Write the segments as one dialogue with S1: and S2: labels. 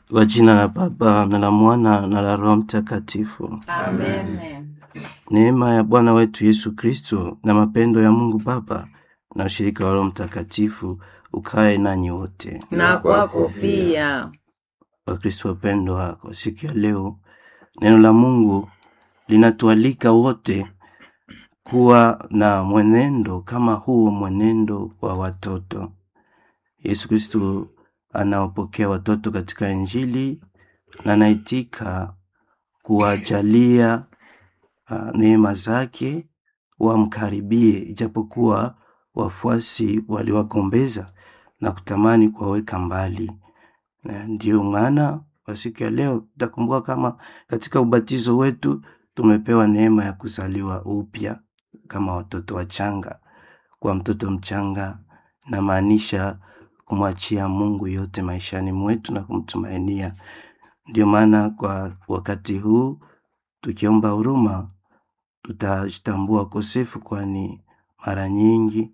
S1: Kwa jina la Baba na la Mwana na la Roho Mtakatifu.
S2: Amen.
S1: Neema ya Bwana wetu Yesu Kristo na mapendo ya Mungu Baba na ushirika wa Roho Mtakatifu ukae nanyi wote.
S2: Na kwako pia.
S1: Wakristo wapendwa, kwa siku ya leo neno la Mungu linatualika wote kuwa na mwenendo kama huo mwenendo wa watoto. Yesu Kristo anaopokea watoto katika Injili na anaitika kuwajalia neema zake wamkaribie, ijapokuwa wafuasi waliwakombeza na kutamani kuwaweka mbali. Na ndio maana kwa siku ya leo tutakumbuka kama katika ubatizo wetu tumepewa neema ya kuzaliwa upya kama watoto wachanga. Kwa mtoto mchanga na maanisha kumwachia Mungu yote maishani mwetu na kumtumainia. Ndio maana kwa wakati huu tukiomba huruma tutajitambua kosefu, kwani mara nyingi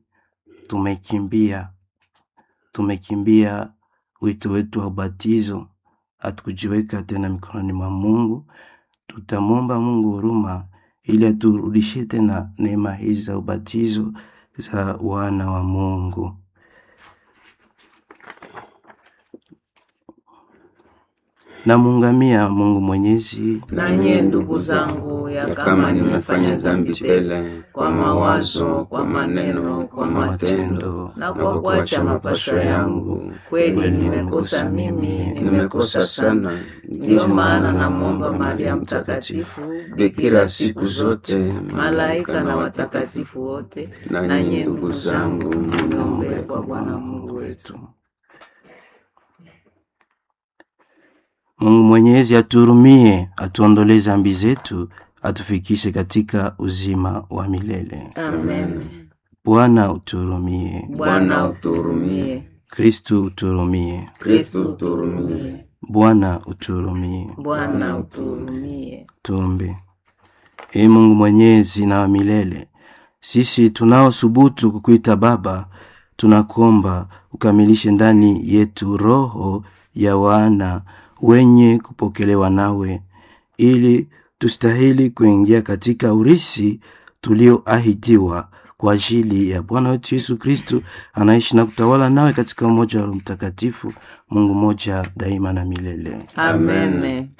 S1: tumekimbia wito wetu wa ubatizo, hatukujiweka tena mikononi mwa Mungu. Tutamwomba Mungu huruma ili aturudishie tena neema hizi za ubatizo za wana wa Mungu. Na mungamia Mungu Mwenyezi.
S2: Nanyi ndugu zangu, ya kama nimefanya dhambi tele kwa mawazo, kwa maneno, kwa matendo na kwa kuacha mapasho yangu, kweli nimekosa mimi, nimekosa sana. Ndio maana namwomba Maria Mtakatifu, bikira siku zote, malaika na watakatifu wote, nanyi ndugu zangu, mniombe kwa Bwana Mungu wetu.
S1: Mungu Mwenyezi atuhurumie, atuondolee dhambi zetu, atufikishe katika uzima wa milele.
S2: Amen.
S1: Bwana utuhurumie.
S2: Bwana utuhurumie.
S1: Kristo utuhurumie.
S2: Kristo utuhurumie.
S1: Bwana utuhurumie.
S2: Bwana utuhurumie.
S1: Tuombe. Ee Mungu Mwenyezi na wa milele, sisi tunaosubutu kukuita Baba, tunakuomba ukamilishe ndani yetu roho ya wana wenye kupokelewa nawe, ili tustahili kuingia katika urisi tulioahidiwa kwa ajili ya Bwana wetu Yesu Kristo, anaishi na kutawala nawe katika umoja wa Roho Mtakatifu, Mungu mmoja daima na milele.
S2: Amen.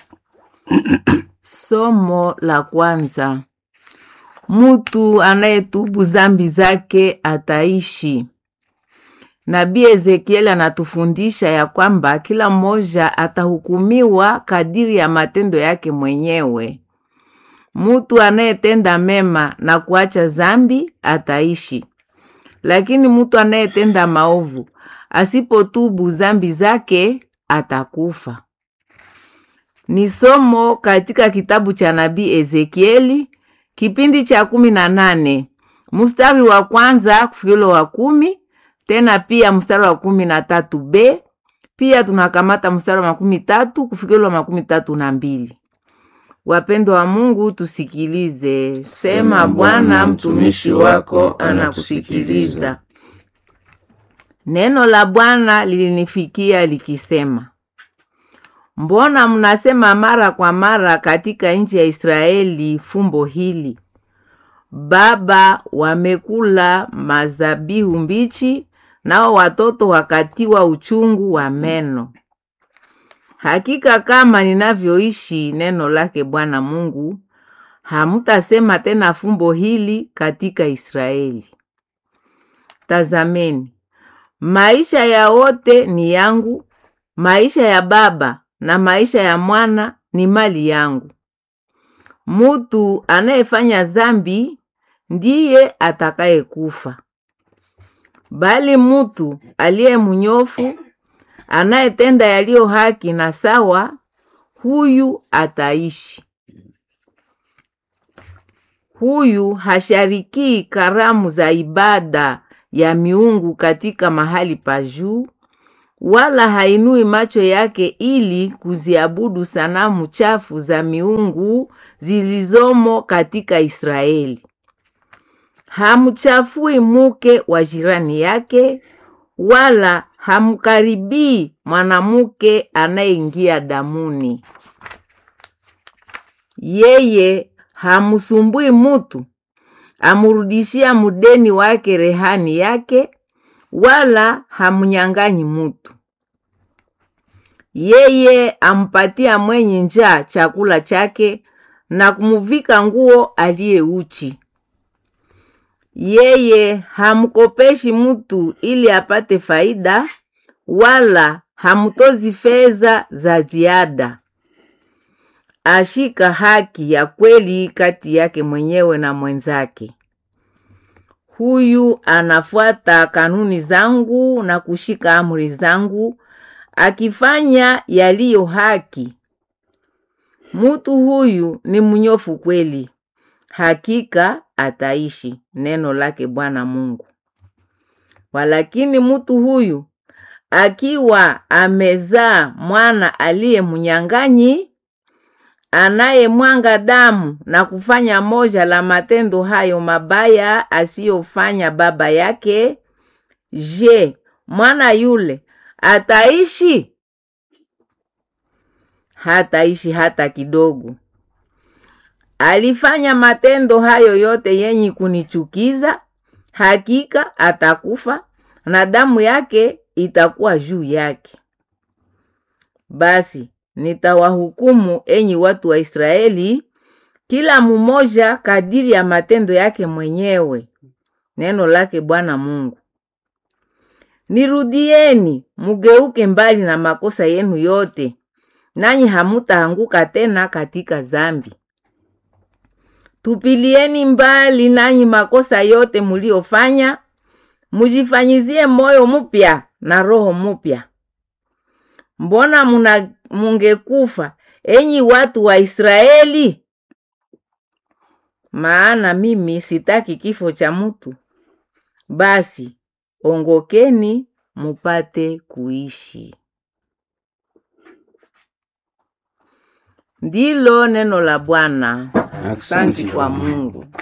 S2: Somo la kwanza. Mtu anayetubu dhambi zake ataishi. Nabii Ezekiel anatufundisha ya kwamba kila mmoja atahukumiwa kadiri ya matendo yake mwenyewe. Mtu anayetenda mema na kuacha dhambi ataishi. Lakini mtu anayetenda maovu asipotubu dhambi zake atakufa. Ni somo katika kitabu cha Nabii Ezekieli, kipindi cha 18, mstari wa kwanza kufikilo wa 10, tena pia mstari wa 13b, pia tunakamata mstari wa 13 kufikilo wa 32. Wapendwa wa Mungu, tusikilize. Sema Bwana, mtumishi wako anakusikiliza. Neno la Bwana lilinifikia likisema, mbona mnasema mara kwa mara katika nchi ya Israeli fumbo hili? Baba wamekula mazabihu mbichi, nao watoto wakatiwa uchungu wa meno. Hakika kama ninavyoishi, neno lake Bwana Mungu, hamutasema tena fumbo hili katika Israeli. Tazameni, maisha ya wote ni yangu, maisha ya baba na maisha ya mwana ni mali yangu. Mtu anayefanya dhambi ndiye atakayekufa. Bali mtu aliye mnyofu, anayetenda yaliyo haki na sawa, huyu ataishi. Huyu hashariki karamu za ibada ya miungu katika mahali pa juu, wala hainui macho yake ili kuziabudu sanamu chafu za miungu zilizomo katika Israeli. Hamchafui mke wa jirani yake, wala hamkaribii mwanamke anayeingia damuni. Yeye hamsumbui mutu, amurudishia mudeni wake rehani yake, wala hamunyanganyi mutu. Yeye ampatia mwenye njaa chakula chake na kumuvika nguo aliye uchi. Yeye hamkopeshi mutu ili apate faida, wala hamutozi fedha za ziada. Ashika haki ya kweli kati yake mwenyewe na mwenzake. Huyu anafuata kanuni zangu na kushika amri zangu, akifanya yaliyo haki. Mutu huyu ni mnyofu kweli, hakika ataishi. Neno lake Bwana Mungu. Walakini mutu huyu akiwa amezaa mwana aliye mnyang'anyi, anayemwanga damu na kufanya moja la matendo hayo mabaya asiyofanya baba yake, je, mwana yule ataishi? Hataishi hata kidogo. Alifanya matendo hayo yote yenye kunichukiza, hakika atakufa na damu yake itakuwa juu yake. Basi nitawahukumu enyi watu wa Israeli, kila mmoja kadiri ya matendo yake mwenyewe. Neno lake Bwana Mungu. Nirudieni, mugeuke mbali na makosa yenu yote, nanyi hamutaanguka tena katika zambi. Tupilieni mbali nanyi makosa yote muliofanya, mujifanyizie moyo mpya na roho mpya. Mbona mungekufa enyi watu wa Israeli? Maana mimi sitaki kifo cha mtu. Basi ongokeni mupate kuishi. Ndilo neno la Bwana.
S1: Asante
S2: Kwa Mungu.